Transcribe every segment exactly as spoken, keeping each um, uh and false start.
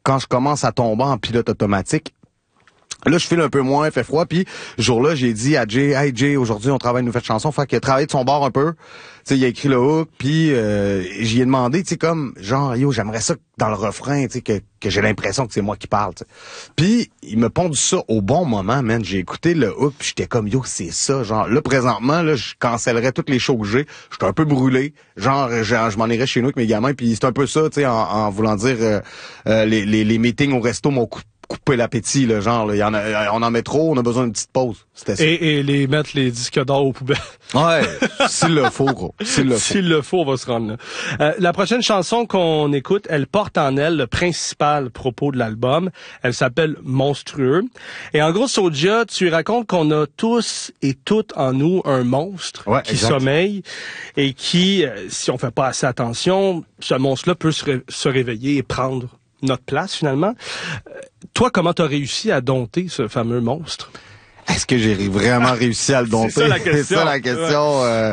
quand je commence à tomber en pilote automatique, là, je file un peu moins, il fait froid, puis ce jour-là, j'ai dit à Jay, « Hey Jay, aujourd'hui, on travaille une nouvelle chanson. » Fait qu'il a travaillé de son bord un peu. Tu sais, il a écrit le hook, puis euh, j'y ai demandé, tu sais, comme, genre, yo, j'aimerais ça dans le refrain, tu sais, que, que j'ai l'impression que c'est moi qui parle, tu sais. Puis, il me pondu ça au bon moment, man. J'ai écouté le hook, puis j'étais comme, yo, c'est ça, genre, là, présentement, là, je cancellerais toutes les shows que j'ai. J'étais un peu brûlé. Genre, je, je m'en irais chez nous avec mes gamins, puis c'est un peu ça, tu sais, en, en voulant dire, euh, euh, les, les, les meetings au resto m'ont coupé couper l'appétit, le genre, là. Il y en a, on en met trop, on a besoin d'une petite pause. C'était ça. Et, et les mettre les disques d'or aux poubelles. Ouais, s'il le faut, gros. S'il le faut. S'il le faut, on va se rendre là. Euh, la prochaine chanson qu'on écoute, elle porte en elle le principal propos de l'album. Elle s'appelle Monstrueux. Et en gros, Soulja, tu racontes qu'on a tous et toutes en nous un monstre ouais, qui exact. sommeille et qui, euh, si on fait pas assez attention, ce monstre-là peut se, ré- se réveiller et prendre notre place, finalement. Euh, toi, comment t'as réussi à dompter ce fameux monstre? Est-ce que j'ai vraiment réussi à le dompter? C'est ça la question. C'est ça la question. Ouais. Euh,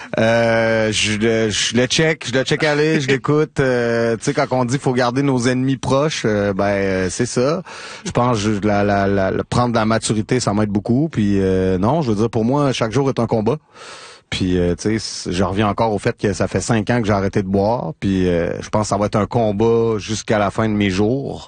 euh, je, le, je le check, je le check aller, je l'écoute. Euh, tu sais, quand on dit faut garder nos ennemis proches, euh, ben euh, c'est ça. Je pense que la, la, la, la, prendre de la maturité, ça m'aide beaucoup. Puis euh, non, je veux dire, pour moi, chaque jour est un combat. Puis, euh, tu sais, je reviens encore au fait que ça fait cinq ans que j'ai arrêté de boire. Puis, euh, je pense que ça va être un combat jusqu'à la fin de mes jours.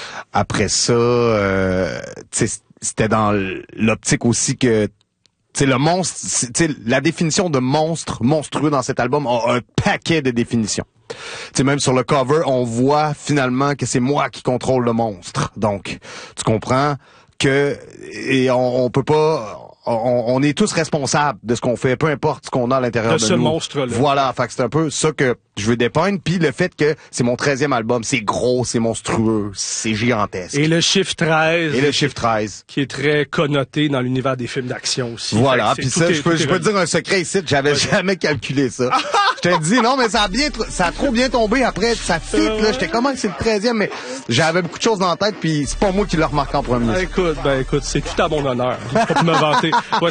Après ça, euh, tu sais, c'était dans l'optique aussi que, tu sais, le monstre, tu sais, la définition de monstre, monstrueux dans cet album a un paquet de définitions. Tu sais, même sur le cover, on voit finalement que c'est moi qui contrôle le monstre. Donc, tu comprends que, et on, on peut pas... On, on est tous responsables de ce qu'on fait, peu importe ce qu'on a à l'intérieur de, de nous. ce monstre-là. Voilà, fait que c'est un peu ça que je veux dépeindre. Puis le fait que c'est mon treizième album, c'est gros, c'est monstrueux, c'est gigantesque. Et le chiffre treize. Et le chiffre treize. Qui est très connoté dans l'univers des films d'action aussi. Voilà, puis ça, est, je peux, je peux te dire un secret ici, j'avais ouais. jamais calculé ça. Je te dis, non, mais ça a bien, ça a trop bien tombé après, ça fit, là. J'étais comment que c'est le treizième, mais j'avais beaucoup de choses dans la tête, puis c'est pas moi qui l'ai remarqué en premier. Ben, écoute, ben écoute, c'est tout à mon honneur. Je peux pas me vanter.